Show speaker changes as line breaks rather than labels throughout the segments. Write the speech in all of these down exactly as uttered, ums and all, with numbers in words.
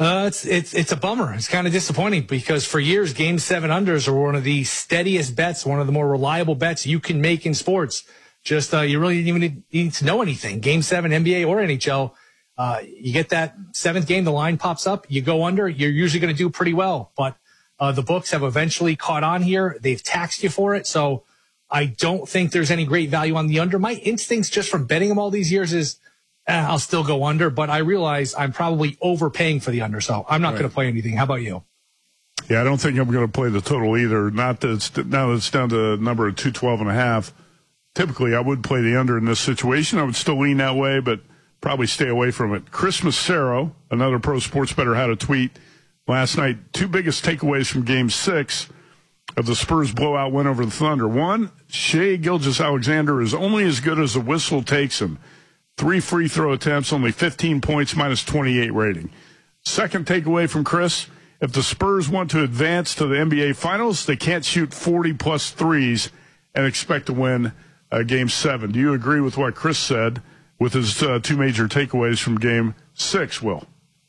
Uh, it's it's it's a bummer. It's kind of disappointing because for years, Game Seven unders are one of the steadiest bets, one of the more reliable bets you can make in sports. Just uh, you really didn't even need, need to know anything. Game Seven, N B A or N H L, uh, you get that seventh game, the line pops up, you go under, you're usually going to do pretty well. But uh, the books have eventually caught on here. They've taxed you for it, so I don't think there's any great value on the under. My instincts just from betting them all these years is, Eh, I'll still go under, but I realize I'm probably overpaying for the under, so I'm not right. going to play anything. How about you?
Yeah, I don't think I'm going to play the total either. Not that it's, now that it's down to a number of two twelve and a half. Typically, I would play the under in this situation. I would still lean that way, but probably stay away from it. Chris Massaro, another pro sports bettor, had a tweet last night. Two biggest takeaways from Game Six of the Spurs blowout win over the Thunder. One, Shai Gilgeous-Alexander is only as good as the whistle takes him. Three free throw attempts, only fifteen points, minus twenty-eight rating. Second takeaway from Chris, if the Spurs want to advance to the N B A Finals, they can't shoot forty-plus threes and expect to win uh, Game seven. Do you agree with what Chris said with his uh, two major takeaways from Game six, Will?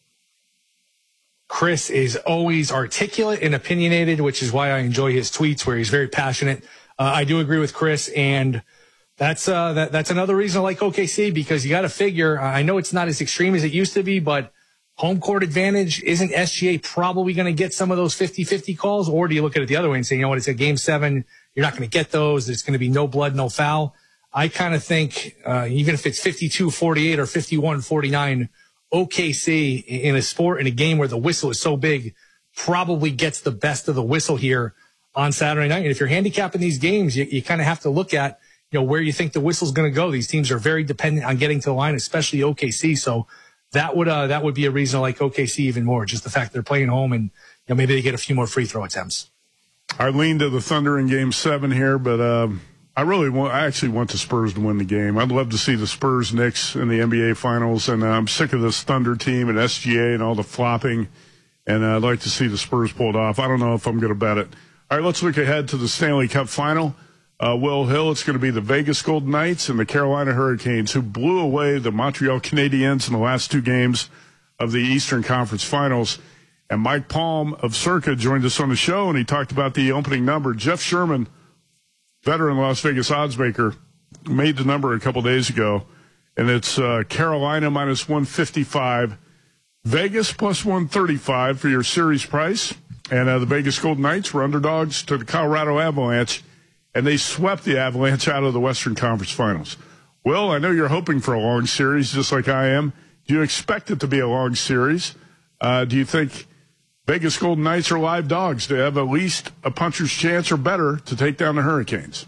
Chris is always articulate and opinionated, which is why I enjoy his tweets where he's very passionate. Uh, I do agree with Chris, and That's uh that that's another reason I like O K C, because you got to figure. I know it's not as extreme as it used to be, but home court advantage, isn't S G A probably going to get some of those fifty-fifty calls, or do you look at it the other way and say, you know what, it's a Game Seven, you're not going to get those. There's going to be no blood, no foul. I kind of think uh, even if it's fifty-two forty-eight or fifty-one forty-nine, O K C in a sport, in a game where the whistle is so big, probably gets the best of the whistle here on Saturday night. And if you're handicapping these games, you, you kind of have to look at, you know, where you think the whistle's going to go. These teams are very dependent on getting to the line, especially O K C. So that would uh, that would be a reason to like O K C even more, just the fact they're playing home and, you know, maybe they get a few more free throw attempts.
I lean to the Thunder in Game Seven here, but uh, I really want. I actually want the Spurs to win the game. I'd love to see the Spurs Knicks in the N B A Finals, and uh, I'm sick of this Thunder team and S G A and all the flopping. And uh, I'd like to see the Spurs pulled off. I don't know if I'm going to bet it. All right, let's look ahead to the Stanley Cup Final. Uh, Will Hill, it's going to be the Vegas Golden Knights and the Carolina Hurricanes, who blew away the Montreal Canadiens in the last two games of the Eastern Conference Finals. And Mike Palm of Circa joined us on the show, and he talked about the opening number. Jeff Sherman, veteran Las Vegas oddsmaker, made the number a couple days ago, and it's uh, Carolina minus one fifty-five, Vegas plus one thirty-five for your series price. And uh, the Vegas Golden Knights were underdogs to the Colorado Avalanche, and they swept the Avalanche out of the Western Conference Finals. Will, I know you're hoping for a long series, just like I am. Do you expect it to be a long series? Uh, do you think Vegas Golden Knights are live dogs to have at least a puncher's chance or better to take down the Hurricanes?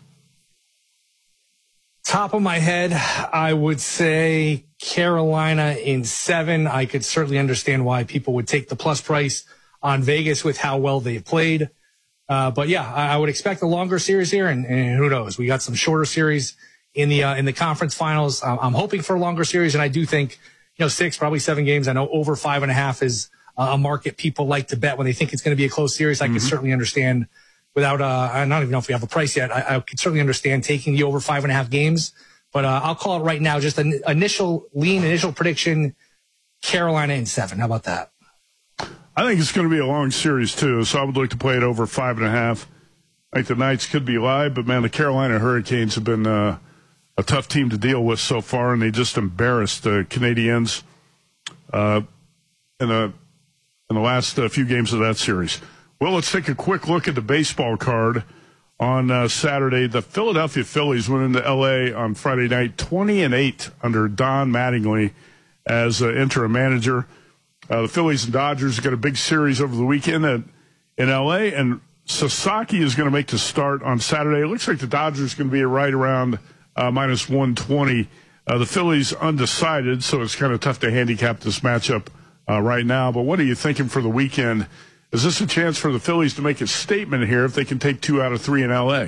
Top of my head, I would say Carolina in seven. I could certainly understand why people would take the plus price on Vegas with how well they've played. Uh, but yeah, I, I would expect a longer series here, and, and who knows? We got some shorter series in the uh, in the conference finals. I'm, I'm hoping for a longer series, and I do think, you know, six, probably seven games. I know over five and a half is uh, a market people like to bet when they think it's going to be a close series. I mm-hmm. can certainly understand without. Uh, I don't even know if we have a price yet. I, I could certainly understand taking the over five and a half games, but uh, I'll call it right now. Just an initial lean, initial prediction: Carolina in seven. How about that?
I think it's going to be a long series, too, so I would like to play it over five and a half. I think the Knights could be live, but, man, the Carolina Hurricanes have been uh, a tough team to deal with so far, and they just embarrassed the Canadiens uh, in, the, in the last uh, few games of that series. Well, let's take a quick look at the baseball card on uh, Saturday. The Philadelphia Phillies went into L A on Friday night, twenty and eight under Don Mattingly as uh, interim manager. Uh, the Phillies and Dodgers got a big series over the weekend at, in L A, and Sasaki is going to make the start on Saturday. It looks like the Dodgers are going to be right around uh, minus one twenty. Uh, the Phillies undecided, so it's kind of tough to handicap this matchup uh, right now. But what are you thinking for the weekend? Is this a chance for the Phillies to make a statement here if they can take two out of three in L A?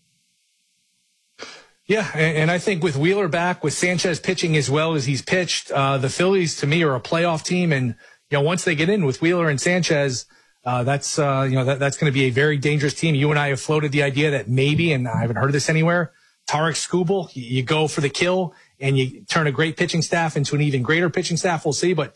Yeah, and I think with Wheeler back, with Sanchez pitching as well as he's pitched, uh, the Phillies, to me, are a playoff team. And, you know, once they get in with Wheeler and Sanchez, uh, that's, uh, you know, that, that's going to be a very dangerous team. You and I have floated the idea that maybe, and I haven't heard this anywhere, Tarek Skubal, you go for the kill and you turn a great pitching staff into an even greater pitching staff. We'll see. But